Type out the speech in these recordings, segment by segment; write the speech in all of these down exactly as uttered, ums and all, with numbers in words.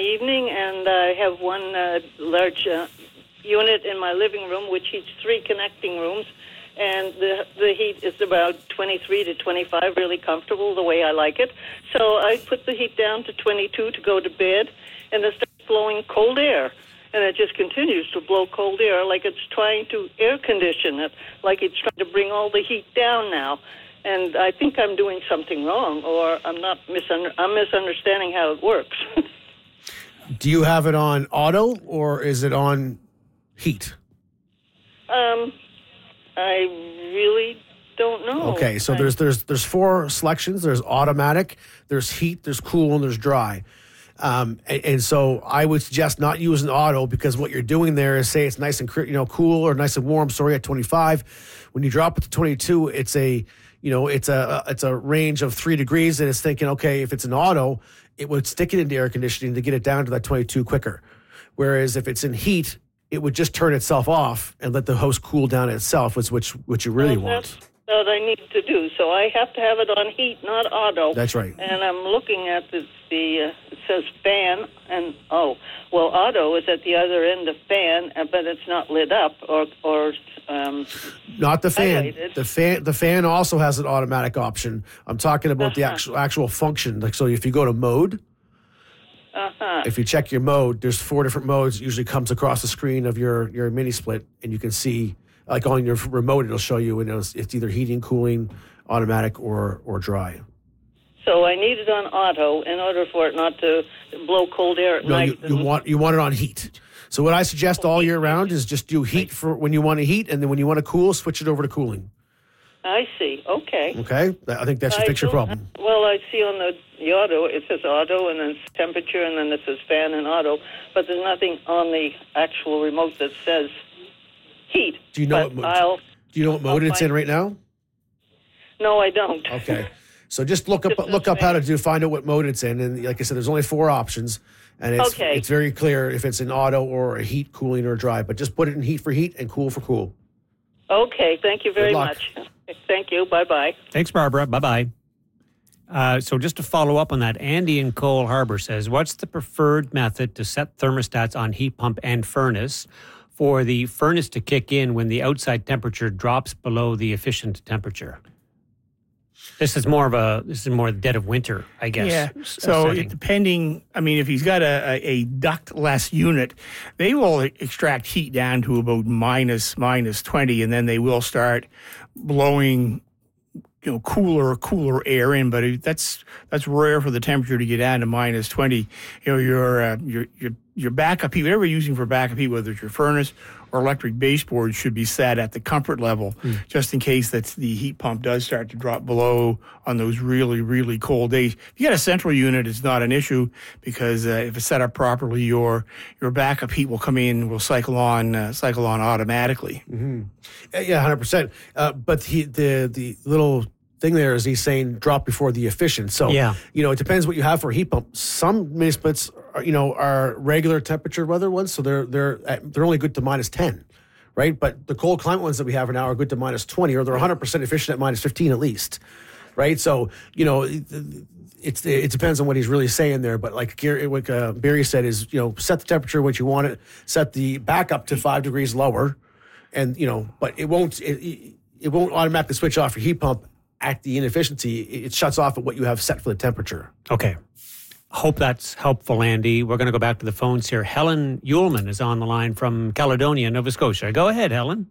evening, and I have one uh, large uh, unit in my living room, which heats three connecting rooms, and the the heat is about twenty-three to twenty-five, really comfortable, the way I like it. So I put the heat down to twenty-two to go to bed, and it starts blowing cold air. And it just continues to blow cold air like it's trying to air condition it, like it's trying to bring all the heat down now. And I think I'm doing something wrong, or I'm not misunder- I'm misunderstanding how it works. Do you have it on auto, or is it on heat? Um, I really don't know. Okay, so I, there's there's there's four selections. There's automatic, there's heat, there's cool, and there's dry. Um, and, and so I would suggest not using auto, because what you're doing there is, say it's nice and you know cool or nice and warm. Sorry, at twenty-five, when you drop it to twenty-two, it's a you know it's a it's a range of three degrees, and it's thinking, okay, if it's an auto, it would stick it into air conditioning to get it down to that twenty-two quicker. Whereas if it's in heat, it would just turn itself off and let the house cool down itself, which which which you really well, want. That's what I need to do. So I have to have it on heat, not auto. That's right. And I'm looking at the, the uh, it says fan, and oh, well, auto is at the other end of fan, uh, but it's not lit up or or. Um, not the fan. highlighted. The fan. The fan also has an automatic option. I'm talking about the Uh-huh. actual actual function. Like, so if you go to mode. Uh-huh. If you check your mode, there's four different modes. It usually comes across the screen of your, your mini split, and you can see, like on your remote, it'll show you, and it's, it's either heating, cooling, automatic, or or dry. So I need it on auto in order for it not to blow cold air at No, night. you, you want you want it on heat. So what I suggest all year round is just do heat for when you want to heat, and then when you want to cool, switch it over to cooling. I see. Okay. Okay, I think that should I fix your don't- problem. Well, I see on the, the auto, it says auto, and then it's temperature, and then it says fan and auto, but there's nothing on the actual remote that says heat. Do you know But what? I'll, Do you know what mode I'll it's in find- right now? No, I don't. Okay. So just look up Just look up how to understand. do find out what mode it's in, and like I said, there's only four options, and it's Okay. it's very clear if it's in auto or a heat, cooling, or dry. But just put it in heat for heat and cool for cool. Okay, thank you very Good luck. much. Thank you. Bye-bye. Thanks, Barbara. Bye-bye. Uh, so just to follow up on that, Andy in Cole Harbor says, what's the preferred method to set thermostats on heat pump and furnace for the furnace to kick in when the outside temperature drops below the efficient temperature? This is more of a, this is more dead of winter, I guess. Yeah. s- So setting. it, depending, I mean, if he's got a, a, a ductless unit, they will extract heat down to about minus minus twenty, and then they will start blowing, you know, cooler cooler air in. But it, that's that's rare for the temperature to get down to minus twenty. You know, your uh, your your your backup heat, whatever you're using for backup heat, whether it's your furnace or electric baseboard, should be set at the comfort level, Mm. just in case that the heat pump does start to drop below on those really, really cold days. If you got a central unit, it's not an issue, because uh, if it's set up properly, your your backup heat will come in, will cycle on, uh, cycle on automatically. Uh, Yeah, one hundred percent. Uh, but he, the the little thing there is he's saying drop before the efficient. So, Yeah. you know, it depends what you have for a heat pump. Some mini splits, are, you know, are regular temperature weather ones, so they're they're at, they're only good to minus ten, right? But the cold climate ones that we have now are good to minus twenty, or they're one hundred percent efficient at minus fifteen at least, right? So, you know, it, it's it depends on what he's really saying there. But like Gary, like uh, Barry said, is, you know, set the temperature what you want it, set the backup to five degrees lower. And, you know, but it won't it, it won't automatically switch off your heat pump at the inefficiency. It shuts off at what you have set for the temperature. Okay. Hope that's helpful, Andy. We're going to go back to the phones here. Helen Uhlman is on the line from Caledonia, Nova Scotia. Go ahead, Helen.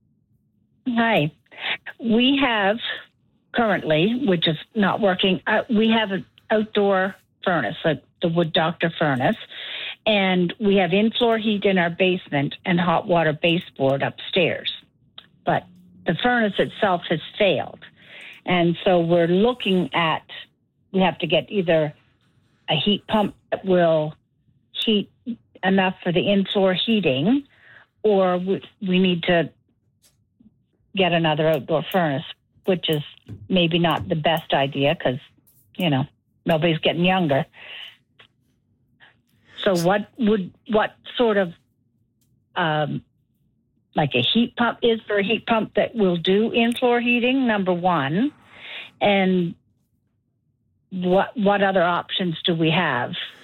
Hi. We have currently, which is not working, uh, we have an outdoor furnace, like the Wood Doctor furnace, and we have in-floor heat in our basement and hot water baseboard upstairs. But the furnace itself has failed. And so we're looking at, we have to get either a heat pump that will heat enough for the in-floor heating, or we, we need to get another outdoor furnace, which is maybe not the best idea because, you know, nobody's getting younger. So what would, what sort of, um, like a heat pump, is there a heat pump that will do in-floor heating, number one? And what what other options do we have?